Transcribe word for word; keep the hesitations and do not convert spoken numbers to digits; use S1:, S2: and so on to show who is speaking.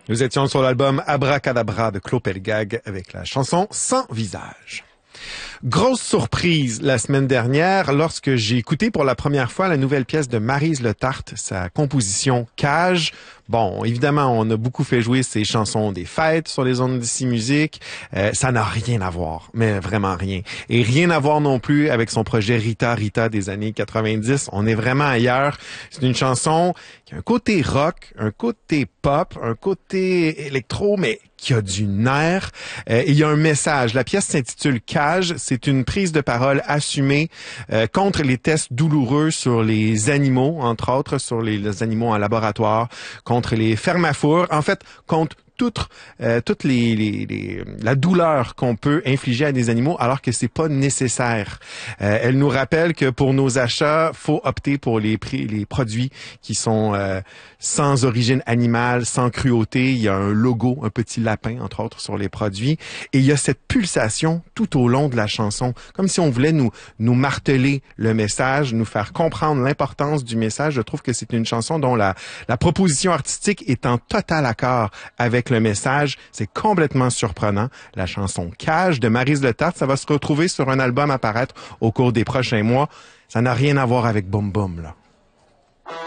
S1: Nous étions sur l'album Abracadabra de Claude Pelgag avec la chanson Sans visage. Grosse surprise la semaine dernière lorsque j'ai écouté pour la première fois la nouvelle pièce de Maryse Le Tarte, sa composition Cage. Bon, évidemment, on a beaucoup fait jouer ces chansons des fêtes sur les ondes d'ici musique. Euh, ça n'a rien à voir, mais vraiment rien. Et rien à voir non plus avec son projet Rita Rita des années quatre-vingt-dix. On est vraiment ailleurs. C'est une chanson qui a un côté rock, un côté pop, un côté électro, mais qui a du nerf. Euh, et il y a un message. La pièce s'intitule Cage. C'est une prise de parole assumée euh, contre les tests douloureux sur les animaux, entre autres, sur les, les animaux en laboratoire, contre les fermes à four, en fait, contre toute euh, toutes les, les, les la douleur qu'on peut infliger à des animaux alors que c'est pas nécessaire. Euh, elle nous rappelle que pour nos achats, faut opter pour les prix, les produits qui sont euh, sans origine animale, sans cruauté. Il y a un logo, un petit lapin entre autres sur les produits, et il y a cette pulsation tout au long de la chanson, comme si on voulait nous nous marteler le message, nous faire comprendre l'importance du message. Je trouve que c'est une chanson dont la la proposition artistique est en total accord avec le message. C'est complètement surprenant. La chanson Cage de Maryse Le Tarte, ça va se retrouver sur un album à paraître au cours des prochains mois. Ça n'a rien à voir avec Boom Boom, là.